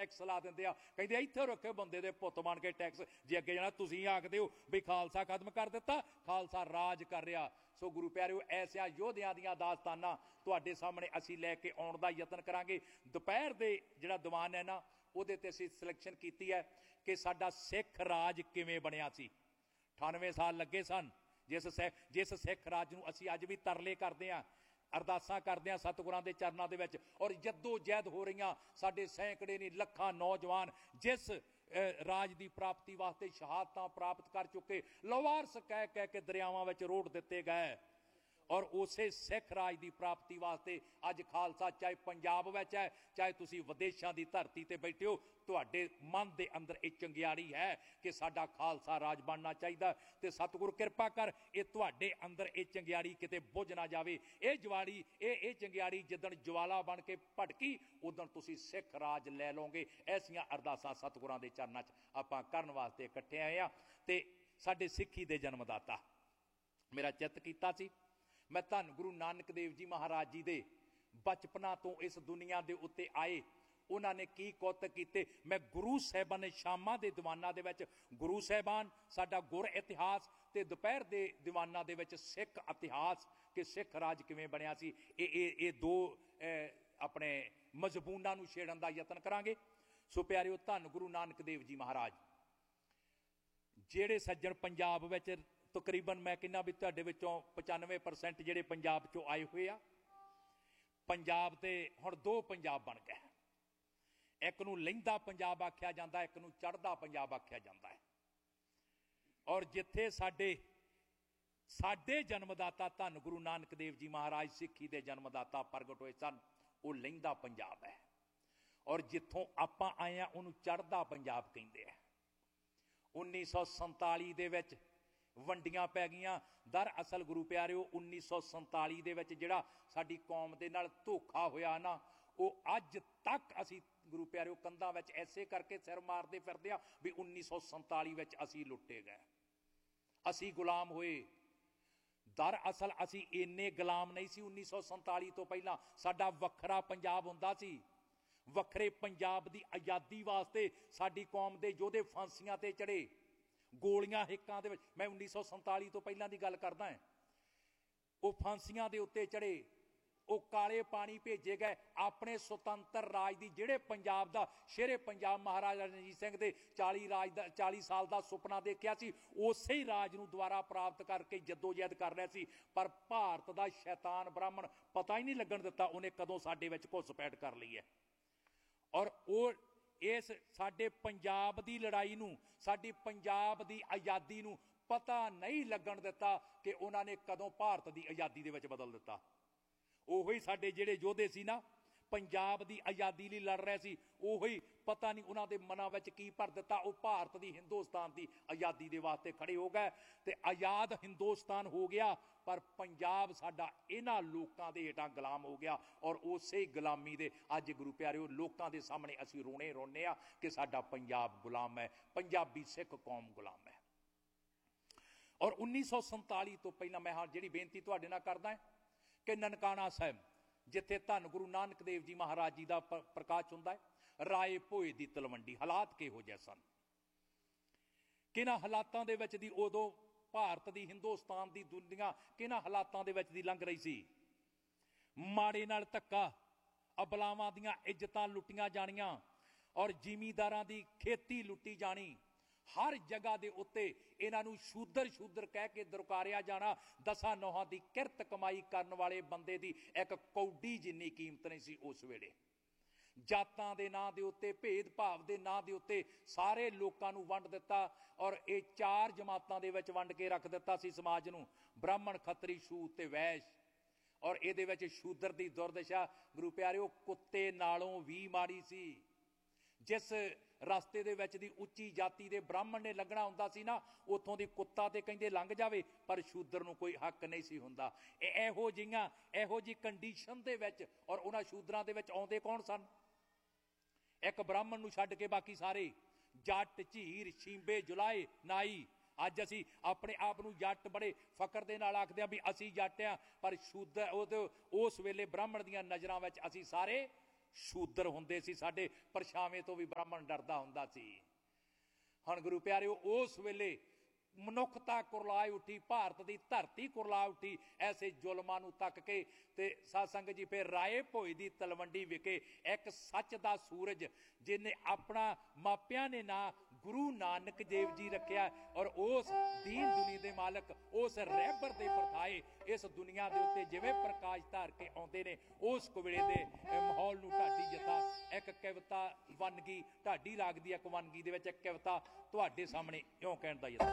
Tax ला देंगे कहते इत्थे रखे बंदे दे पुत बन के टैक्स जे अगे जाना तुसीं आखदे हो भी खालसा खत्म कर दिता खालसा राज कर रहा। सो गुरु प्यारिओ ऐसिया योधियां दीयां दास्तानां तुहाडे सामने असीं लैके आउण दा यतन करांगे। दुपहर दे जिहड़ा दीवान है ना उहदे ते असीं सिलैक्शन कीती है कि साडा सिख राज किवें बणिया सी। 98 साल लगे सन जिस सिख राज नूं असीं अज भी तरले करदे हां अरदासां करदे हां सतगुरां दे चरनां दे विच और जद्दो जहद हो रही साडे सैकड़े नहीं लखां नौजवान जिस राज की प्राप्ति वास्ते शहादतां प्राप्त कर चुके लवारस कह कह के दरियावां विच रोड़ दिते गए और उसे सिख राज की प्राप्ति वास्ते अज खालसा चाहे पंजाब विच है चाहे तुसीं विदेशां की धरती ते बैठे हो तुहाडे मन दे अंदर एक चंगियाड़ी है कि साडा खालसा राज बनना चाहिए। तो सतगुर कृपा कर ये तुहाडे अंदर ये चंगियाड़ी किते बुझ ना जावे। ये जवाड़ी ये चंगियाड़ी जिदन ज्वाला बन के भटकी उदन तुसीं सिख राज लै लोगे। ऐसियां अरदासां सतगुरां दे चरनां च आपां करन वास्ते इकट्ठे आए आ। ते साडे सिੱਖੀ दे जन्मदाता मेरा चित कीता सी मैं धन गुरु नानक देव जी महाराज जी दे बचपना तो इस दुनिया दे उत्ते आए उन्होंने की कौतक कीते। मैं गुरु साहिबान ने शामां दे दीवानां दे विच गुरु साहिबान साडा गुर इतिहास ते दोपहर दे दीवानां दे विच सिख इतिहास कि सिख राज किवें बणिया सी ये दो अपने मजबूनां नूं छेड़न दा यतन करांगे। सो प्यारिओ धन गुरु नानक देव जी महाराज जिहड़े सज्जण पंजाब विच तकरीबन मैं कहना भी तुहाडे विचों 95% जिहड़े पंजाब चों आए हुए आ पंजाब ते हुण दो पंजाब बन गए। एक नूं लहिंदा पंजाब आख्या जांदा एक नूं चढ़दा पंजाब आख्या जांदा है। और जिथे साडे जन्मदाता धन गुरु नानक देव जी महाराज सिੱਖੀ दे जन्मदाता प्रगट होए सन वो लहिंदा पंजाब है और जिथों आपां आए आ उहनूं चढ़दा पंजाब कहिंदे आ। 1947 दे विच वंडियां पै गईयां। दरअसल गुरु प्यारिओ 1947 दे विच जिहड़ा साडी कौम दे नाल धोखा होया ना वो अज तक असी गुरु प्यारिओ कंधां विच ऐसे करके सिर मारदे फिरदे आ भी 1947 विच असी लुट्टे गए असी गुलाम होए। दरअसल असी इन्ने गुलाम नहीं सी 1947 तो पहला साडा वखरा पंजाब हुंदा सी। वखरे पंजाब की आज़ादी वास्ते साडी कौम दे योधे फांसियां ते चढ़े गोलियां हिक्कां दे विच मैं 1947 तो पहलां दी गल करदा हां वो फांसियां दे उत्ते चढ़े वो काले पानी भेजे गए अपने सुतंत्र राज की जिहड़े पंजाब दा शेरे पंजाब महाराजा रणजीत सिंह दे 40 साल का सुपना देखिया सी उसे ही राज नूं दुबारा प्राप्त करके जद्दोजहद कर रहा सी। पर भारत दा शैतान ब्राह्मण पता ही नहीं लगन दिता उन्हें कदों साडे विच घुसपैठ कर ली है। और वो इस साडे पंजाब दी लड़ाई नूं साडी पंजाब दी आज़ादी नूं पता नहीं लगन दिता कि उन्होंने कदों भारत की आज़ादी दे विच बदल दिता। ਉਹੀ ਸਾਡੇ ਜਿਹੜੇ ਯੋਧੇ ਸੀ ਨਾ पंजाब की आज़ादी लिए लड़ रहे सी ਉਹੀ पता नहीं उन्होंने मनां विच की भर दिता वो भारत की हिंदुस्तान की आज़ादी के वास्ते खड़े हो गए तो आज़ाद हिंदुस्तान हो गया। पर पंजाब साडा इन्हां लोकां दे हेठां गुलाम हो गया और उसे गुलामी दे अज गुरु प्यारिओ लोकां दे सामने असीं रोने रोने आ कि साडा पंजाब गुलाम है पंजाबी सिख कौम गुलाम है। और 1947 तो पहला मैं हाँ जिहड़ी बेनती तुहाडे नाल करदा है कि ननकाना साहिब जिथे धन गुरु नानक देव जी महाराज जी का प्रकाश हुंदा है राए भोए की तलवंडी हालात किहो जिहे सन किन्हां हालातां दे विच दी उदों भारत की हिंदुस्तान की दुनिया किन्हां हालातां दे विच दी लंघ रही सी। माड़े नाल धक्का अबलावां दीयां इज्जतां लुट्टियां जाणियां और जिमीदारां दी खेती लुट्टी जानी हर जगह के उत्ते इन्हों शूदर शूदर कह के दुरकारिया जाना। 10 नौहां की किरत कमाई करने वाले बंदे की एक कौडी जिन्नी कीमत नहीं सी उस वेले। जातां दे नां दे उत्ते भेदभाव दे नां दे उत्ते सारे लोकां नूं वंड दिता और ये 4 जमातां दे विच वंड के रख दिता सी समाज नूं ब्राह्मण खत्तरी छूत ते वैश्य। और इहदे विच शूदर की दुर्दशा गुरु प्यारिओ कुत्ते नालों भी माड़ी सी। जिस रस्ते दे विच दी उच्ची जाति दे ब्राह्मण ने लगना हुंदा सी ना उत्थों दी कुत्ता ते कहंदे लंघ जावे पर शूदर नूं कोई हक नहीं सी हुंदा। इहो जी कंडीशन दे विच और उन्हां शूदरां दे विच आउंदे कौन सन एक ब्राह्मण नूं छड्ड के बाकी सारे जट झीर छींबे जुलाए नाई। अज असी अपने आप नूं जट बड़े फकर दे नाल आखदे आ भी असी जट आ पर शूदर उस वेले ब्राह्मण दीयां नज़रां विच असी सारे ਸ਼ੂਦਰ ਹੁੰਦੇ ਸੀ, ਸਾਡੇ ਪਰਛਾਵੇਂ ਤੋਂ ਵੀ ਬ੍ਰਾਹਮਣ ਡਰਦਾ ਹੁੰਦਾ ਸੀ। ਹੁਣ ਗੁਰੂ ਪਿਆਰਿਓ ਉਸ ਵੇਲੇ ਮਨੁੱਖਤਾ ਕੁਰਲਾ ਉੱਠੀ, ਭਾਰਤ ਦੀ ਧਰਤੀ ਕੁਰਲਾ ਉੱਠੀ ਐਸੇ ਜ਼ੁਲਮਾਂ ਨੂੰ ਤੱਕ ਕੇ। ਤੇ ਸਾਧ ਸੰਗਤ ਜੀ, ਫਿਰ ਰਾਏ ਭੋਏ ਦੀ ਤਲਵੰਡੀ ਵਿਖੇ ਇੱਕ ਸੱਚ ਦਾ ਸੂਰਜ ਜਿਹਨੇ ਆਪਣਾ ਮਾਪਿਆਂ ਨੇ ਨਾਂ ਗੁਰੂ ਨਾਨਕ ਦੇਵ ਜੀ ਰੱਖਿਆ, ਔਰ ਉਸ ਦੀਨ ਦੁਨੀ ਦੇ ਮਾਲਕ, ਉਸ ਰਹਿਬਰ ਦੇ ਪਰਥਾਏ ਇਸ ਦੁਨੀਆ ਦੇ ਉੱਤੇ ਜਿਵੇਂ ਪ੍ਰਕਾਸ਼ ਧਾਰ ਕੇ ਆਉਂਦੇ ਨੇ, ਉਸ ਕੁਵੇਲੇ ਦੇ ਮਾਹੌਲ ਨੂੰ ਢਾਡੀ ਜੱਥਾ ਇੱਕ ਕਵਿਤਾ ਵੰਨਗੀ, ਢਾਡੀ ਰਾਗ ਦੀ ਇੱਕ ਵੰਨਗੀ ਦੇ ਵਿੱਚ ਇੱਕ ਕਵਿਤਾ ਤੁਹਾਡੇ ਸਾਹਮਣੇ ਇਉਂ ਕਹਿਣ ਦਾ ਯਤਨ।